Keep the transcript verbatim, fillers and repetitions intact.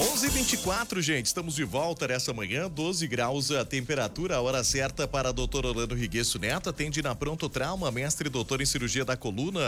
onze e vinte e quatro, gente, estamos de volta nessa manhã, doze graus a temperatura, a hora certa para doutor Orlando Riguesso Neto, atende na Pronto Trauma, mestre e doutor em cirurgia da coluna.